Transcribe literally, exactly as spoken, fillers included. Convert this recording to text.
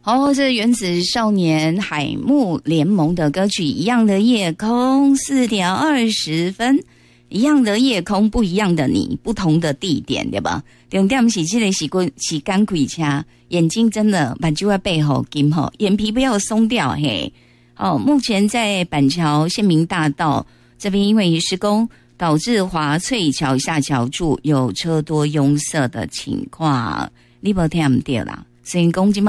哦，这原子少年海木联盟的歌曲《一样的夜空》，四点二十分，一样的夜空，不一样的你，不同的地点，对吧？重点是这个是过是干鬼车，眼睛真的把就在背后金吼，眼皮不要松掉嘿。哦，目前在板桥县民大道这边，因为施工导致华翠桥下桥处有车多拥塞的情况，你无听唔到啦，所以讲今